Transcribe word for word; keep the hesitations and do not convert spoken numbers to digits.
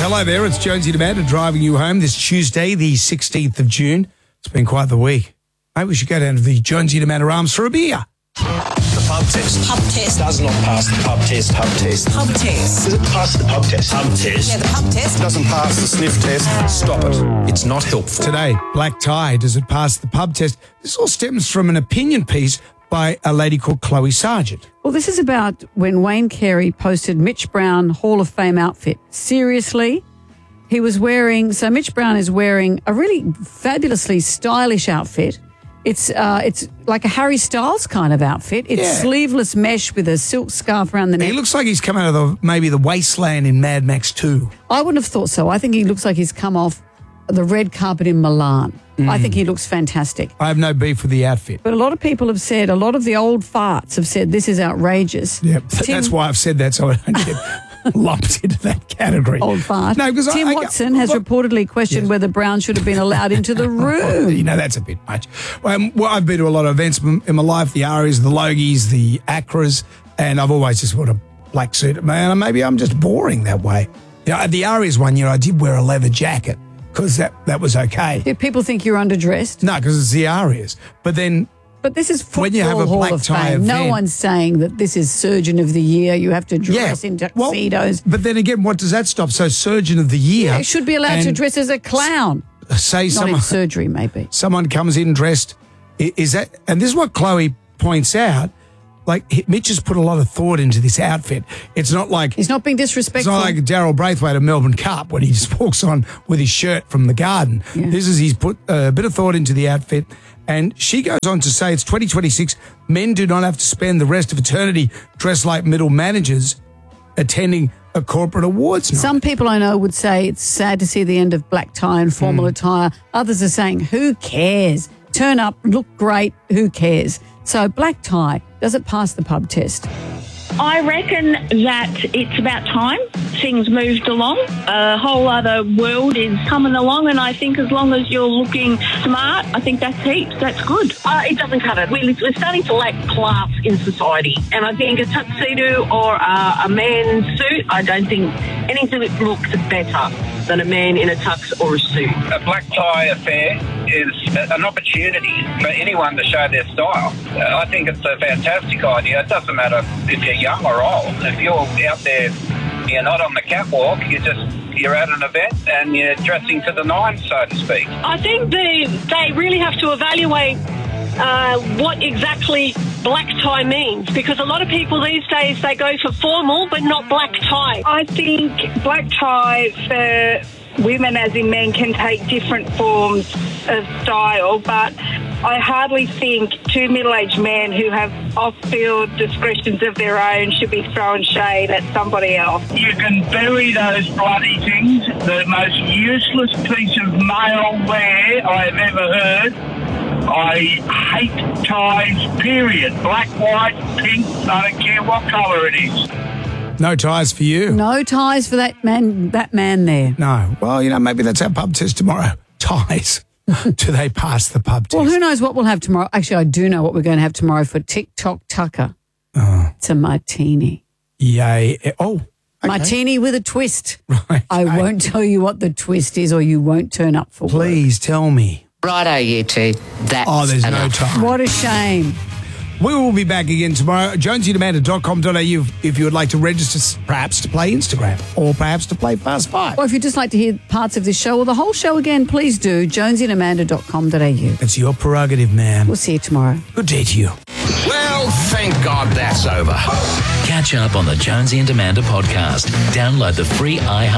Hello there, it's Jonesy and Amanda driving you home this Tuesday, the sixteenth of June. It's been quite the week. Maybe we should go down to the Jonesy and Amanda Arms for a beer. The pub test. Pub test. Does not pass the pub test. Pub test. Pub test. Does it pass the pub test? Pub test. Yeah, the pub test. Doesn't pass the sniff test. Stop it. It's not helpful. Today, black tie, does it pass the pub test? This all stems from an opinion piece by a lady called Chloe Sargent. Well, this is about when Wayne Carey posted Mitch Brown Hall of Fame outfit. Seriously? He was wearing, so Mitch Brown is wearing a really fabulously stylish outfit. It's uh, it's like a Harry Styles kind of outfit. It's Yeah. sleeveless mesh with a silk scarf around the neck. He looks like he's come out of the, maybe the wasteland in Mad Max two. I wouldn't have thought so. I think he looks like he's come off the red carpet in Milan. I think he looks fantastic. I have no beef with the outfit. But a lot of people have said, a lot of the old farts have said this is outrageous. Yeah, th- Tim- that's why I've said that, so I don't get lumped into that category. Old fart. No, because Tim I, I, Watson has look, reportedly questioned Yes. whether Brown should have been allowed into the room. You know, that's a bit much. Um, well, I've been to a lot of events in in my life, the Arias, the Logies, the Acras, and I've always just worn a black suit. Man, maybe I'm just boring that way. You know, at the Arias one year, I did wear a leather jacket because that, that was okay. Do people think you're underdressed? No, because it's the Arias. But then, But this is football When you have a Hall black of tie Fame. No event- one's saying that this is Surgeon of the Year. You have to dress in well, tuxedos. but then again, what does that stop? So, Surgeon of the Year. Yeah, you should be allowed to and dress as a clown. Say Not someone, in surgery, maybe. someone comes in dressed. i- Is that? And this is what Chloe points out. Like, he- Mitch has put a lot of thought into this outfit. It's not like He's not being It's disrespectful. not like Daryl Braithwaite at Melbourne Cup when he just walks on with his shirt from the garden. Yeah. This is he's put a bit of thought into the outfit. And she goes on to say it's twenty twenty-six. Men do not have to spend the rest of eternity dressed like middle managers attending a corporate awards night. Some people I know would say it's sad to see the end of black tie and formal Hmm. attire. Others are saying, who cares? Turn up, look great, who cares? So black tie, does it pass the pub test? I reckon that it's about time things moved along. A whole other world is coming along, and I think as long as you're looking smart, I think that's heaps. That's good. Uh, it doesn't cut it. We're, we're starting to lack class in society. And I think a tuxedo or uh, a man's suit, I don't think anything looks better than a man in a tux or a suit. A black tie affair is an opportunity for anyone to show their style. Uh, I think it's a fantastic idea. It doesn't matter if you're young or old. If you're out there, you're not on the catwalk, you're just you're at an event and you're dressing to the nines, so to speak. I think they, they really have to evaluate uh, what exactly black tie means, because a lot of people these days, they go for formal but not black tie. I think black tie for women, as in men, can take different forms of style, but I hardly think two middle-aged men who have off-field discretions of their own should be throwing shade at somebody else. You can bury those bloody things. The most useless piece of male wear I have ever heard. I hate ties, period. Black, white, pink, I don't care what colour it is. No ties for you. No ties for that man, that man there. No. Well, you know, maybe that's our pub test tomorrow. Ties. Do they pass the pub test? Well, who knows what we'll have tomorrow? Actually, I do know what we're going to have tomorrow for TikTok Tucker. Oh. It's a martini. Yay. Oh. Okay. Martini with a twist. Right. I won't tell you what the twist is or you won't turn up for work. Please tell me. Righto, you two. That's Oh, there's no enough. time. What a shame. We will be back again tomorrow. jonesy and amanda dot com dot a u if you would like to register, perhaps to play Instagram or perhaps to play Fast Five. Or if you'd just like to hear parts of this show or the whole show again, please do. jonesy and amanda dot com dot a u. It's your prerogative, man. We'll see you tomorrow. Good day to you. Well, thank God that's over. Catch up on the Jonesy and Amanda podcast. Download the free iHeart